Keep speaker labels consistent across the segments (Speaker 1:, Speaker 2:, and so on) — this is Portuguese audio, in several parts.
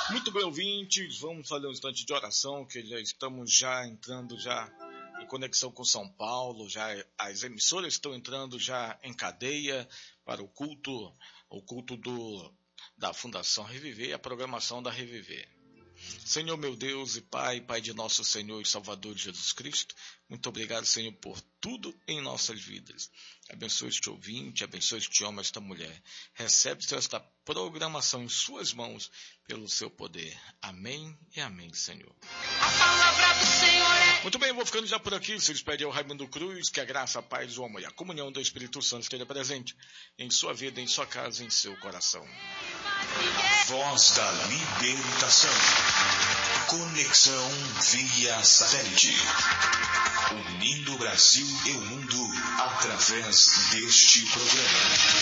Speaker 1: Muito bem, ouvintes, vamos fazer um instante de oração, que já estamos entrando em conexão com São Paulo, já as emissoras estão entrando já em cadeia para o culto da Fundação Reviver e a programação da Reviver. Senhor meu Deus e Pai, Pai de nosso Senhor e Salvador Jesus Cristo, muito obrigado, Senhor, por tudo em nossas vidas. Abençoe este ouvinte, abençoe este homem, esta mulher. Recebe, Senhor, esta programação em suas mãos, pelo seu poder. Amém e amém, Senhor.
Speaker 2: A palavra do Senhor é...
Speaker 1: Muito bem, vou ficando já por aqui. Se despede ao Raimundo Cruz, que a graça, a paz, o amor e a comunhão do Espírito Santo esteja presente em sua vida, em sua casa, em seu coração.
Speaker 3: Voz da Libertação. Conexão via satélite. Unindo o Brasil e o mundo através deste programa.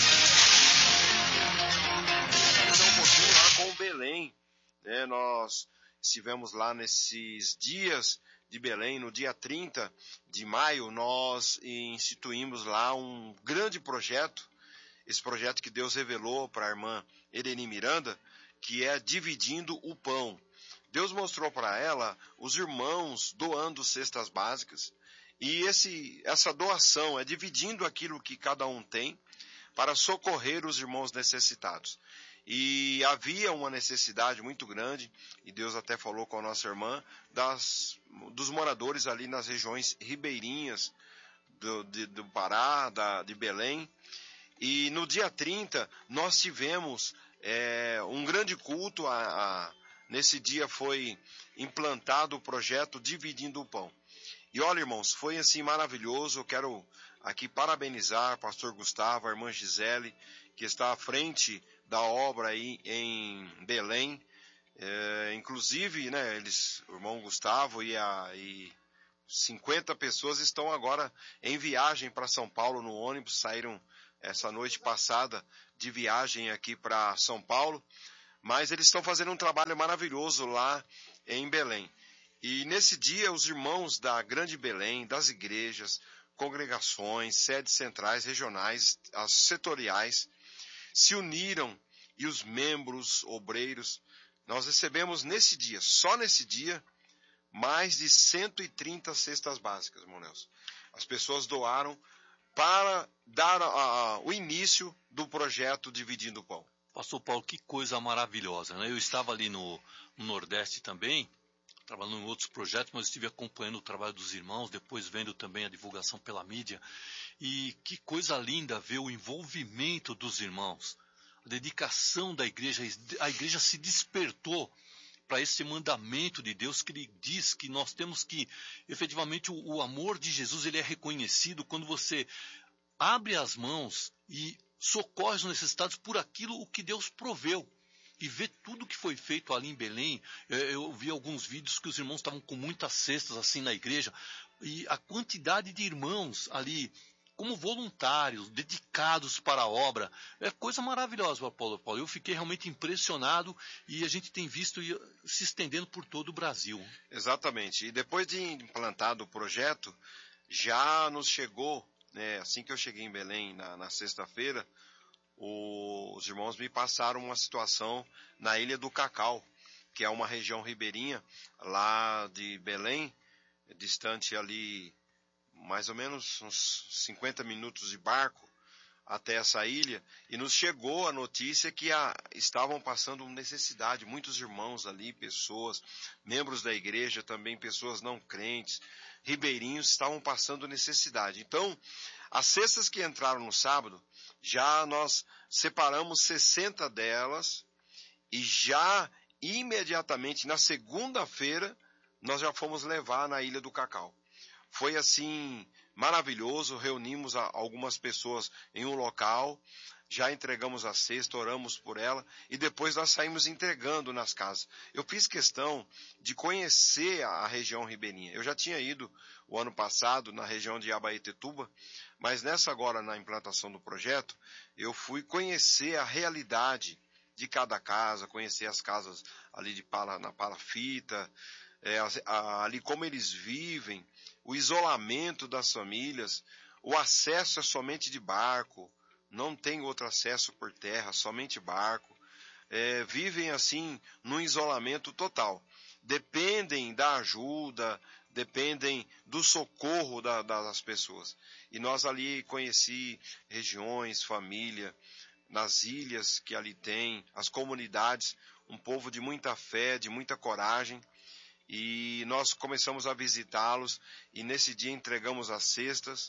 Speaker 4: Vamos um pouquinho lá com Belém. Nós estivemos lá nesses dias de Belém. No dia 30 de maio, nós instituímos lá um grande projeto. Esse projeto que Deus revelou para a irmã Ereni Miranda, que é Dividindo o Pão. Deus mostrou para ela os irmãos doando cestas básicas, e essa doação é dividindo aquilo que cada um tem para socorrer os irmãos necessitados. E havia uma necessidade muito grande, e Deus até falou com a nossa irmã, dos moradores ali nas regiões ribeirinhas do Pará, de Belém. E no dia 30 nós tivemos um grande culto. Nesse dia foi implantado o projeto Dividindo o Pão. E olha, irmãos, foi assim maravilhoso. Eu quero aqui parabenizar o pastor Gustavo, a irmã Gisele, que está à frente da obra aí em Belém. Inclusive, o irmão Gustavo e 50 pessoas estão agora em viagem para São Paulo no ônibus, saíram essa noite passada de viagem aqui para São Paulo, mas eles estão fazendo um trabalho maravilhoso lá em Belém. E nesse dia os irmãos da Grande Belém, das igrejas, congregações, sedes centrais, regionais, as setoriais, se uniram, e os membros, obreiros, nós recebemos nesse dia, só nesse dia, mais de 130 cestas básicas, irmão Nelson. As pessoas doaram para dar o início do projeto Dividindo o Pão.
Speaker 5: Pastor Paulo, que coisa maravilhosa, né? Eu estava ali no Nordeste também, trabalhando em outros projetos, mas estive acompanhando o trabalho dos irmãos, depois vendo também a divulgação pela mídia. E que coisa linda ver o envolvimento dos irmãos, a dedicação da igreja. A igreja se despertou para esse mandamento de Deus, que ele diz que nós temos que, efetivamente, o amor de Jesus ele é reconhecido quando você abre as mãos e socorre os necessitados por aquilo o que Deus proveu. E ver tudo que foi feito ali em Belém. Eu vi alguns vídeos que os irmãos estavam com muitas cestas assim na igreja, e a quantidade de irmãos ali como voluntários, dedicados para a obra, é coisa maravilhosa, Paulo. Eu fiquei realmente impressionado, e a gente tem visto se estendendo por todo o Brasil.
Speaker 4: Exatamente. E depois de implantado o projeto, já nos chegou, assim que eu cheguei em Belém na sexta-feira, os irmãos me passaram uma situação na Ilha do Cacau, que é uma região ribeirinha lá de Belém, distante ali mais ou menos uns 50 minutos de barco até essa ilha, e nos chegou a notícia que estavam passando necessidade, muitos irmãos ali, pessoas, membros da igreja, também pessoas não crentes, ribeirinhos, estavam passando necessidade. Então, as cestas que entraram no sábado, já nós separamos 60 delas, e já imediatamente na segunda-feira nós já fomos levar na Ilha do Cacau. Foi assim maravilhoso, reunimos algumas pessoas em um local, já entregamos a cesta, oramos por ela, e depois nós saímos entregando nas casas. Eu fiz questão de conhecer a região ribeirinha. Eu já tinha ido o ano passado na região de Abaetetuba, mas nessa agora, na implantação do projeto, eu fui conhecer a realidade de cada casa, conhecer as casas ali na palafita, ali como eles vivem, o isolamento das famílias, o acesso é somente de barco, não tem outro acesso por terra, somente barco. vivem assim num isolamento total. Dependem da ajuda, dependem do socorro das pessoas. E nós ali conheci regiões, família, nas ilhas que ali tem, as comunidades, um povo de muita fé, de muita coragem. E nós começamos a visitá-los e nesse dia entregamos as cestas.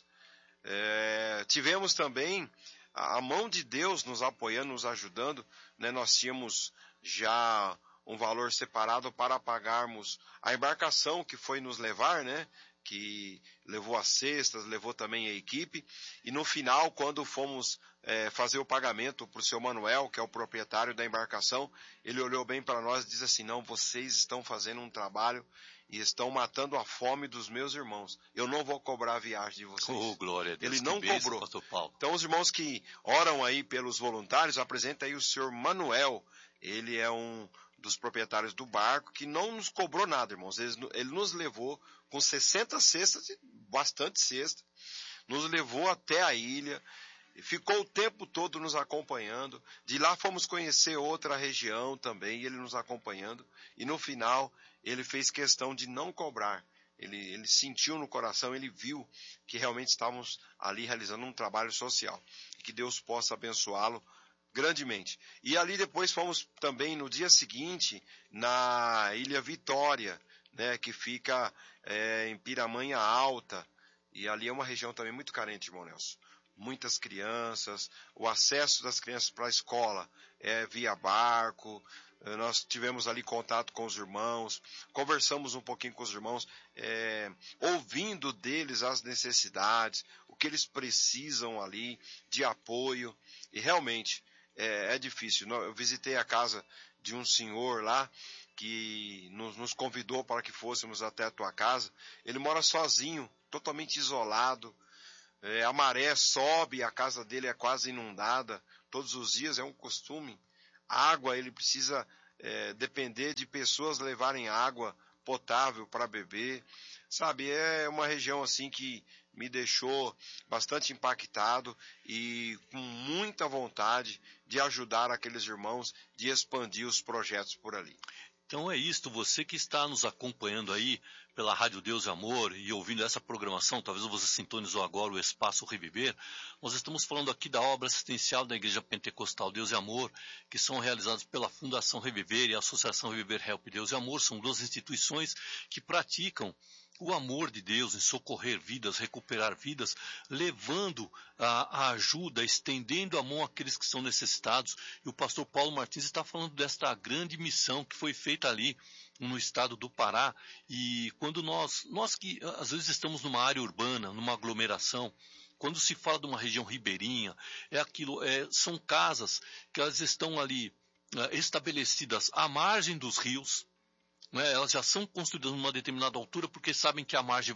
Speaker 4: Tivemos também a mão de Deus nos apoiando, nos ajudando, né? Nós tínhamos já um valor separado para pagarmos a embarcação que foi nos levar, né? Que levou as cestas, levou também a equipe. E no final, quando fomos fazer o pagamento para o seu Manuel, que é o proprietário da embarcação, ele olhou bem para nós e disse assim: não, vocês estão fazendo um trabalho e estão matando a fome dos meus irmãos. Eu não vou cobrar a viagem de vocês.
Speaker 5: Oh, glória a Deus.
Speaker 4: Ele não cobrou.
Speaker 5: Pastor Paulo.
Speaker 4: Então, os irmãos que oram aí pelos voluntários, apresenta aí o senhor Manuel. Ele é um dos proprietários do barco, que não nos cobrou nada, irmãos. Ele nos levou com 60 cestas, bastante cesta, nos levou até a ilha, ficou o tempo todo nos acompanhando. De lá fomos conhecer outra região também, ele nos acompanhando. E no final, ele fez questão de não cobrar. Ele sentiu no coração, ele viu que realmente estávamos ali realizando um trabalho social. E que Deus possa abençoá-lo grandemente. E ali depois fomos também no dia seguinte na Ilha Vitória, né, que fica em Piramanha Alta. E ali é uma região também muito carente, irmão Nelson. Muitas crianças, o acesso das crianças para a escola é via barco. Nós tivemos ali contato com os irmãos, conversamos um pouquinho com os irmãos, ouvindo deles as necessidades, o que eles precisam ali de apoio. E realmente é difícil. Eu visitei a casa de um senhor lá que nos convidou para que fôssemos até a tua casa. Ele mora sozinho, totalmente isolado. A maré sobe, a casa dele é quase inundada todos os dias, é um costume. Água, ele precisa depender de pessoas levarem água potável para beber. Sabe, é uma região assim que me deixou bastante impactado e com muita vontade de ajudar aqueles irmãos, de expandir os projetos por ali.
Speaker 5: Então é isto, você que está nos acompanhando aí pela Rádio Deus e Amor e ouvindo essa programação, talvez você sintonizou agora o Espaço Reviver, nós estamos falando aqui da obra assistencial da Igreja Pentecostal Deus e Amor, que são realizadas pela Fundação Reviver e a Associação Reviver Help Deus e Amor, são duas instituições que praticam o amor de Deus em socorrer vidas, recuperar vidas, levando a ajuda, estendendo a mão àqueles que são necessitados. E o pastor Paulo Martins está falando desta grande missão que foi feita ali no estado do Pará. E quando nós que às vezes estamos numa área urbana, numa aglomeração, quando se fala de uma região ribeirinha, são casas que elas estão ali estabelecidas à margem dos rios. Elas já são construídas numa determinada altura porque sabem que a margem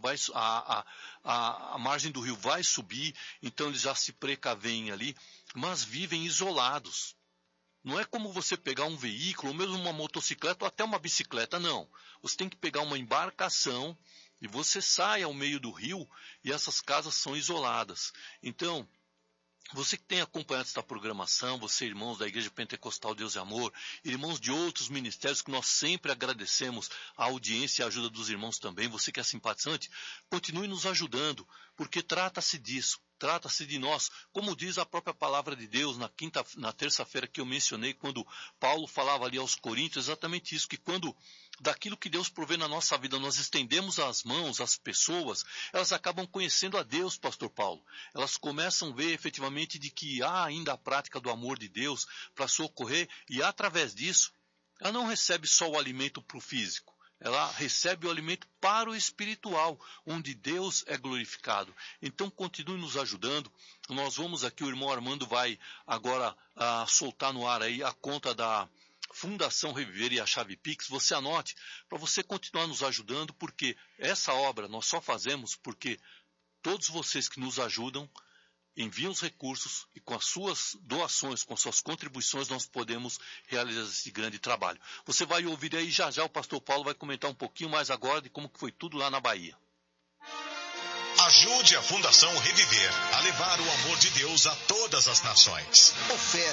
Speaker 5: do rio vai subir, então eles já se precavêm ali, mas vivem isolados. Não é como você pegar um veículo, ou mesmo uma motocicleta, ou até uma bicicleta, não. Você tem que pegar uma embarcação e você sai ao meio do rio e essas casas são isoladas. Então, você que tem acompanhado esta programação, você, irmãos da Igreja Pentecostal Deus e Amor, irmãos de outros ministérios que nós sempre agradecemos a audiência e a ajuda dos irmãos também, você que é simpatizante, continue nos ajudando, porque trata-se disso, trata-se de nós, como diz a própria palavra de Deus na terça-feira que eu mencionei, quando Paulo falava ali aos Coríntios, exatamente isso, que quando daquilo que Deus provê na nossa vida, nós estendemos as mãos às pessoas, elas acabam conhecendo a Deus, pastor Paulo. Elas começam a ver efetivamente de que há ainda a prática do amor de Deus para socorrer, e através disso, ela não recebe só o alimento para o físico, ela recebe o alimento para o espiritual, onde Deus é glorificado. Então continue nos ajudando. Nós vamos aqui, o irmão Armando vai agora soltar no ar aí a conta da Fundação Reviver e a chave Pix. Você anote para você continuar nos ajudando, porque essa obra nós só fazemos porque todos vocês que nos ajudam enviam os recursos e com as suas doações, com suas contribuições, nós podemos realizar esse grande trabalho. Você vai ouvir aí já o pastor Paulo vai comentar um pouquinho mais agora de como que foi tudo lá na Bahia.
Speaker 3: Ajude a Fundação Reviver a levar o amor de Deus a todas as nações.